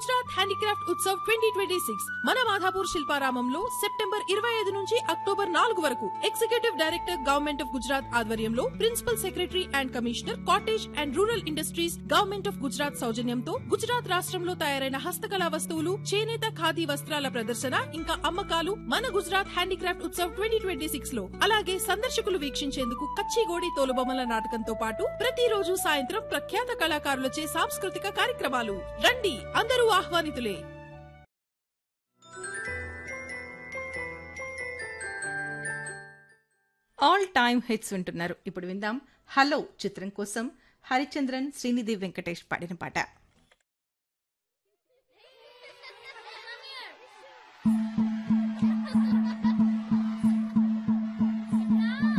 Gujarat handicraft Utsav 2026 మన Madhapur శిల్పారామంలో September 25 నుంచి October 4 వరకు executive director government of Gujarat ఆధ్వర్యంలో principal secretary and commissioner cottage and rural industries government of Gujarat సౌజన్యంతో గుజరాత్ రాష్ట్రంలో తయారైన హస్తకళా వస్తువులు, చేనేత ఖాదీ వస్త్రాల ప్రదర్శన ఇంకా అమ్మకాలు మన గుజరాత్ హ్యాండీక్రాఫ్ట్ ఉత్సవ్ 2026 లో. అలాగే సందర్శకులు వీక్షించేందుకు కచ్చిగోడి తోలుబొమ్మల నాటకంతో పాటు ప్రతిరోజు సాయంత్రం ప్రఖ్యాత కళాకారులచే సాంస్కృతిక కార్యక్రమాలు. రండి, అందరూ ఆహ్వానితులే. ఆల్ టైమ్ హిట్స్ వింటున్నారు. ఇప్పుడు విందాం హలో చిత్రం కోసం హరిచంద్రన్, శ్రీనిధి వెంకటేష్ పాడిన పాట.